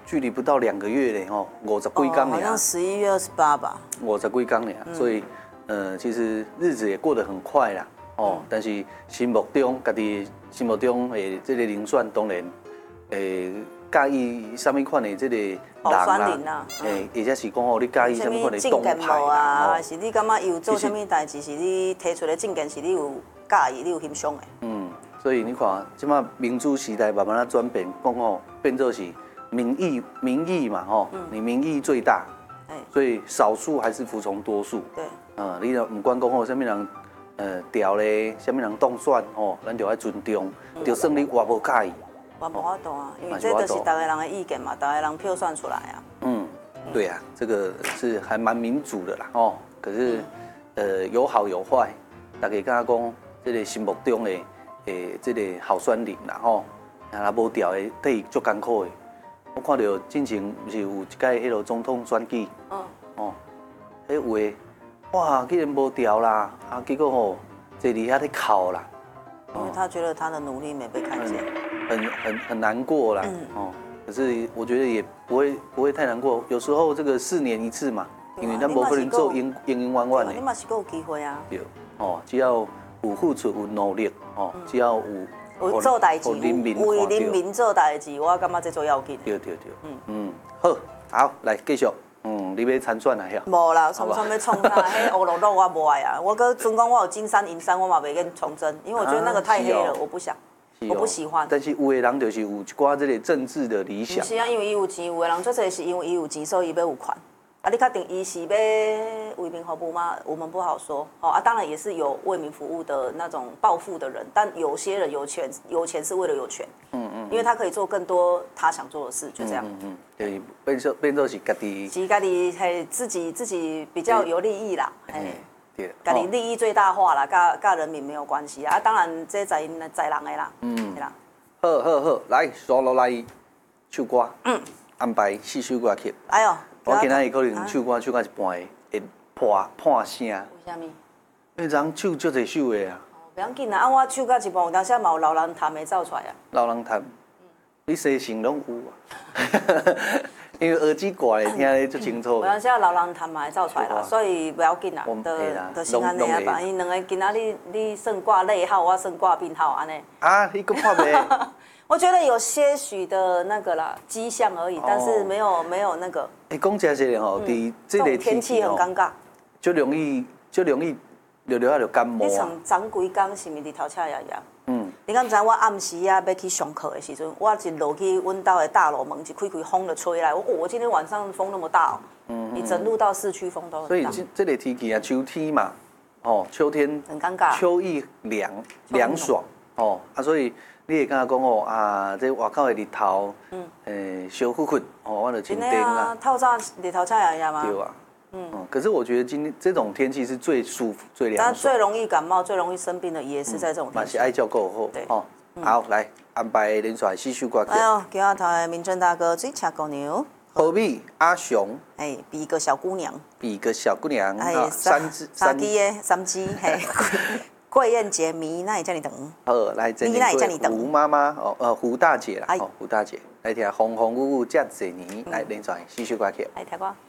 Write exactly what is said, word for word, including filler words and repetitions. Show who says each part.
Speaker 1: 距离不到两个月嘞哦，五十几天
Speaker 2: 好像十一月二十八吧。
Speaker 1: 五十几天嘞，所以呃，其实日子也过得很快啦哦。但是心目中，家己心目中诶，这个人选当然诶。介意什么款的这个人啦，诶，或者是讲哦，你介意什么款的动态
Speaker 2: 啊？还是你感觉有做什么代志，是你提出的证件是你有介意、你有欣赏的？
Speaker 1: 嗯，所以你看，即马民主时代慢慢啊转变，讲哦，变做是民意，民意嘛吼，你民意最大，所以少数还是服从多数。
Speaker 2: 对，
Speaker 1: 嗯，你若唔管讲哦，什么人呃调咧，什么人当选哦，咱就要尊重，就算你我无介意。
Speaker 2: 我无法度啊，因为这就是大家人的意见嘛，大家人票算出来啊。
Speaker 1: 嗯，对啊，这个是还蛮民主的啦哦。可是，呃，有好有坏，大家刚讲这个心目中的诶，这个候选人啦吼，啊无调的对足艰苦的。我看到之前不是有一届迄个总统选举，嗯，哦，迄有诶，哇，竟然无调啦，啊，结果吼坐伫遐咧哭啦。
Speaker 2: 因为他觉得他的努力没被看见。
Speaker 1: 很很很难过啦，嗯、哦，可是我觉得也不会不会太难过。有时候这个四年一次嘛，因为咱无可能做永永永远远的。
Speaker 2: 你嘛是够有机会啊。
Speaker 1: 对，哦，只要有付出有努力，哦，只要有
Speaker 2: 有做代志，为人民做代志，我感觉这最要紧。
Speaker 1: 对对对，嗯嗯，好，好，来继续。嗯，你要参选啊？遐？
Speaker 2: 无啦，从从要冲啥？迄乌路路我无爱啊。我搁准讲我有金山银山，我嘛袂愿从政，因为我觉得那个太黑了，我不想。我不喜欢，
Speaker 1: 但是有的人就是有一寡这个政治的理想。
Speaker 2: 是啊，因为伊有钱，有的人做这是因为伊有钱，所以伊要有权。啊，你确定伊是要为民服务吗？我们不好说。哦啊，当然也是有为民服务的那种暴富的人，但有些人有钱，有钱是为了有权。嗯嗯。因为他可以做更多他想做的事，就这样。嗯嗯。
Speaker 1: 对，变做变做是家己。
Speaker 2: 是家己系自己自己比较有利益啦，哎。家己利益最大化啦，甲甲人民没有关系啊。当然，这在因在人的啦，嗯，对啦。
Speaker 1: 好好好，来，刷落来唱歌，嗯，安排四首歌曲。
Speaker 2: 哎呦，
Speaker 1: 我今仔日可能唱歌唱到一半会会破破声。为
Speaker 2: 什么？
Speaker 1: 因为人唱足侪首的啊。
Speaker 2: 不要紧啊，啊，我唱到一半，有当时嘛有老人痰会走出来啊。
Speaker 1: 老人痰，你西成拢有啊。因为耳机挂的听得足清楚。
Speaker 2: 有当时老人痰嘛会走出来啦，所以不要紧啦，就就是安尼啊吧。因两个今仔日你算挂内号，我算挂病号安尼。
Speaker 1: 啊，你个看袂？
Speaker 2: 我觉得有些许的那个啦迹象而已，但是没有没有那个。
Speaker 1: 哎，讲真实吼，伫这个
Speaker 2: 天气很尴尬，
Speaker 1: 就容易就容易流流下就感冒啊。
Speaker 2: 你从昨几工是毋是伫头车呀呀？嗯。你敢知我暗时啊要去上课的时阵，我一落去阮家的大楼门一开开，风就吹来。我我今天晚上风那么大哦，嗯，你整路到市区风都很大。
Speaker 1: 所以这这个天气啊，秋天嘛，哦，秋天
Speaker 2: 很尴尬，
Speaker 1: 秋意凉凉爽哦啊，所以你会感觉讲哦啊，这外口的日头，嗯，诶，烧熠熠哦，我就真顶啊。
Speaker 2: 透早日头晒呀呀吗？
Speaker 1: 对啊。嗯，可是我觉得今天这种天气是最舒服、最凉爽。但
Speaker 2: 最容易感冒、最容易生病的也是在这种天气。
Speaker 1: 嘛是爱照顾好。对。哦，好，来安排连续四首歌曲。
Speaker 2: 哎呦，叫我头的民政大哥水车姑娘。
Speaker 1: 何必阿雄？
Speaker 2: 哎，比个小姑娘。
Speaker 1: 比个小姑娘。哎，三只
Speaker 2: 三只的三只嘿。桂燕姐迷那也叫你等。
Speaker 1: 好，来这里胡妈妈哦，呃胡大姐啦，哦胡大姐来听红红雾雾这几年来连续四首歌曲。
Speaker 2: 来听歌。